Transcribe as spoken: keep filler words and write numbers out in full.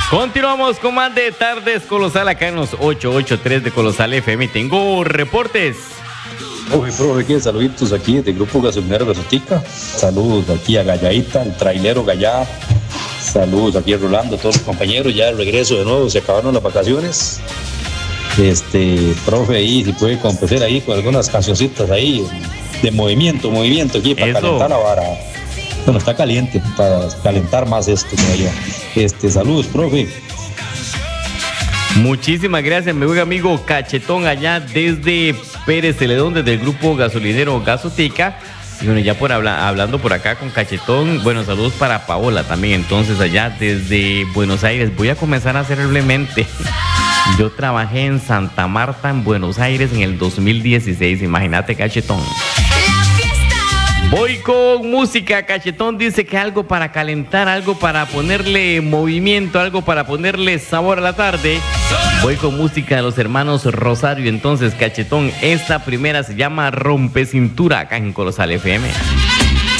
Continuamos con más de Tardes Colosal acá en los ochocientos ochenta y tres de Colosal F M. Tengo reportes. Profe, profe, aquí saluditos aquí del grupo gasolinero Gasotica. Saludos aquí a Galladita, el trailero Gallá. Saludos aquí a Rolando, a todos los compañeros. Ya de regreso de nuevo, se acabaron las vacaciones. Este, profe, ahí, si puede competir ahí con algunas cancioncitas ahí de movimiento, movimiento aquí para Eso. calentar la vara. Bueno, está caliente, para calentar más esto que allá. Este, saludos, profe. Muchísimas gracias, mi buen amigo Cachetón, allá desde Pérez Celedón, desde el grupo gasolinero Gasotica. Y bueno, ya por habla, hablando por acá con Cachetón, bueno, saludos para Paola también, entonces allá desde Buenos Aires. Voy a comenzar a hacer brevemente. Yo trabajé en Santa Marta, en Buenos Aires, en el dos mil dieciséis, imagínate, Cachetón. Voy con música. Cachetón dice que algo para calentar, algo para ponerle movimiento, algo para ponerle sabor a la tarde. Voy con música de los hermanos Rosario. Entonces, Cachetón, esta primera se llama Rompe Cintura acá en Colosal F M.